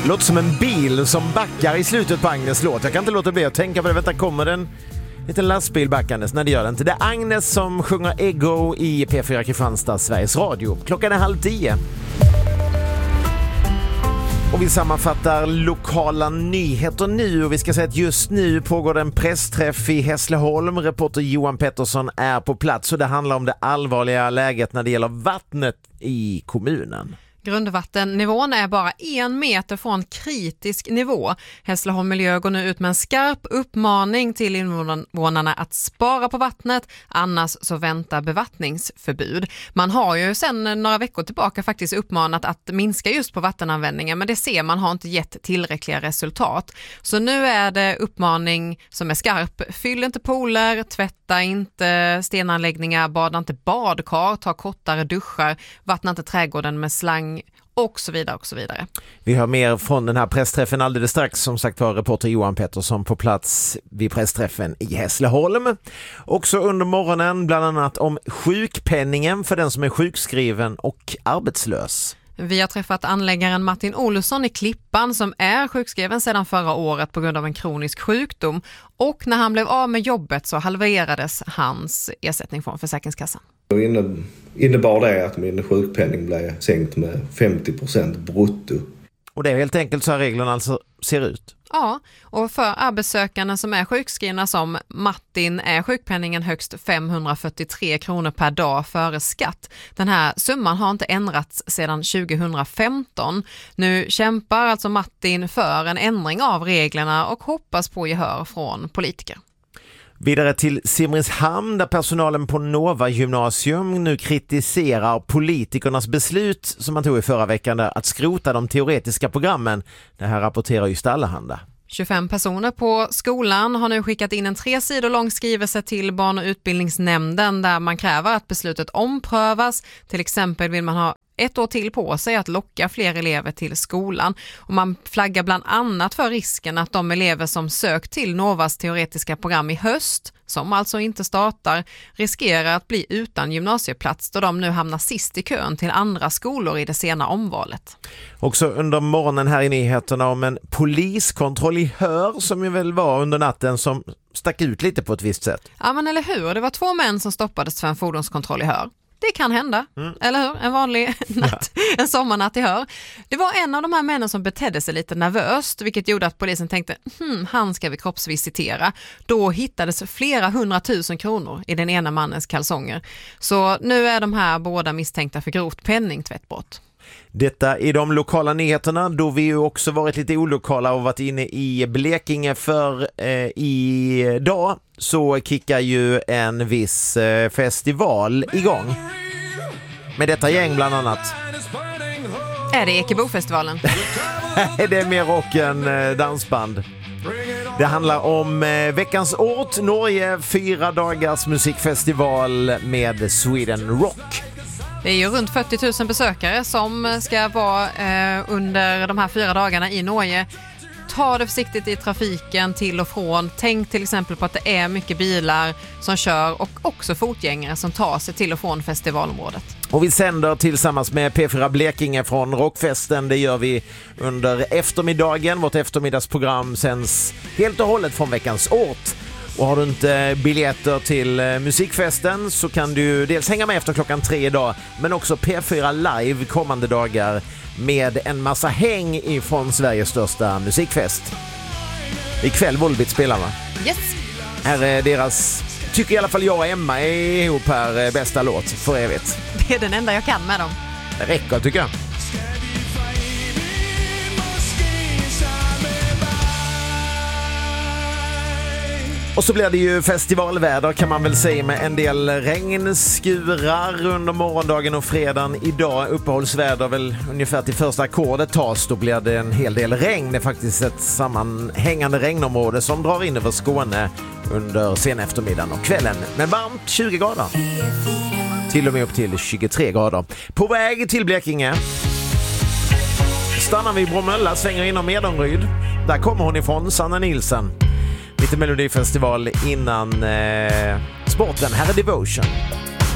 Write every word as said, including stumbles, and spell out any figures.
Låter som en bil som backar i slutet på Agnes låt. Jag kan inte låta bli att tänka på det. Vänta, kommer den liten lastbil backandes? Nej, det gör det inte. Det är Agnes som sjunger Ego i P fyra Kristianstad, Sveriges Radio. Klockan är halv tio. Och vi sammanfattar lokala nyheter nu, och vi ska säga att just nu pågår en pressträff i Hässleholm. Reporter Johan Pettersson är på plats och det handlar om det allvarliga läget när det gäller vattnet i kommunen. Grundvattennivån är bara en meter från kritisk nivå. Hässleholm Miljö går nu ut med en skarp uppmaning till invånarna att spara på vattnet, annars så väntar bevattningsförbud. Man har ju sedan några veckor tillbaka faktiskt uppmanat att minska just på vattenanvändningen, men det ser man har inte gett tillräckliga resultat. Så nu är det uppmaning som är skarp. Fyll inte pooler, tvätta inte stenanläggningar, bada inte badkar, ta kortare duschar, vattna inte trädgården med slang och så vidare och så vidare. Vi hör mer från den här pressträffen alldeles strax. Som sagt var reporter Johan Pettersson på plats vid pressträffen i Hässleholm. Också under morgonen bland annat om sjukpenningen för den som är sjukskriven och arbetslös. Vi har träffat anläggaren Martin Olsson i Klippan som är sjukskriven sedan förra året på grund av en kronisk sjukdom, och när han blev av med jobbet så halverades hans ersättning från Försäkringskassan. Det innebar det att min sjukpenning blev sänkt med femtio procent brutto. Och det är helt enkelt så här reglerna alltså ser ut. Ja, och för arbetssökande som är sjukskrivna som Martin är sjukpenningen högst femhundrafyrtiotre kronor per dag före skatt. Den här summan har inte ändrats sedan tjugohundrafemton. Nu kämpar alltså Martin för en ändring av reglerna och hoppas på gehör från politiker. Vidare till Simrishamn där personalen på Nova gymnasium nu kritiserar politikernas beslut som man tog i förra veckan där, att skrota de teoretiska programmen. Det här rapporterar just Allehanda. tjugofem personer på skolan har nu skickat in en tre sidor lång skrivelse till barn- och utbildningsnämnden där man kräver att beslutet omprövas. Till exempel vill man ha ett år till på sig att locka fler elever till skolan. Och man flaggar bland annat för risken att de elever som sökt till Novas teoretiska program i höst, som alltså inte startar, riskerar att bli utan gymnasieplats då de nu hamnar sist i kön till andra skolor i det sena omvalet. Också under morgonen här i nyheterna om en poliskontroll i Hör som ju väl var under natten som stack ut lite på ett visst sätt. Ja, men eller hur? Det var två män som stoppades för en fordonskontroll i Hör. Det kan hända, mm. eller hur? En vanlig natt, ja. En sommarnatt i Hör. Det var en av de här männen som betedde sig lite nervöst, vilket gjorde att polisen tänkte, hm, han ska vi kroppsvisitera. Då hittades flera hundratusen kronor i den ena mannens kalsonger. Så nu är de här båda misstänkta för grovt penningtvättbrott. Detta i de lokala nyheterna, då vi ju också varit lite olokala och varit inne i Blekinge för eh, idag så kickar ju en viss eh, festival igång. Med detta gäng bland annat. Är det Ekebofestivalen? Det är mer rock än eh, dansband. Det handlar om eh, veckans ort, Norge, fyra dagars musikfestival med Sweden Rock. Det är ju runt fyrtio tusen besökare som ska vara eh, under de här fyra dagarna i Norge. Ta det försiktigt i trafiken till och från. Tänk till exempel på att det är mycket bilar som kör och också fotgängare som tar sig till och från festivalområdet. Och vi sänder tillsammans med P fyra Blekinge från Rockfesten. Det gör vi under eftermiddagen. Vårt eftermiddagsprogram sänds helt och hållet från veckans ort. Och har du inte biljetter till musikfesten så kan du dels hänga med efter klockan tre idag, men också P fyra live kommande dagar med en massa häng ifrån Sveriges största musikfest. Ikväll Volbeat spelar, va? Yes! Här är deras, tycker i alla fall jag och Emma är ihop här, bästa låt för evigt. Det är den enda jag kan med dem. Det räcker tycker jag. Och så blir det ju festivalväder kan man väl säga med en del regnskurar under morgondagen och fredagen. Idag uppehållsväder väl ungefär till första ackordet tas. Då blir det en hel del regn. Det är faktiskt ett sammanhängande regnområde som drar in över Skåne under sen eftermiddagen och kvällen. Men varmt tjugo grader. Till och med upp till tjugotre grader. På väg till Blekinge stannar vi i Bromölla, svänger inom Medenryd. Där kommer hon ifrån, Sanna Nilsson. Lite Melodifestival innan eh, sporten. Här är Devotion.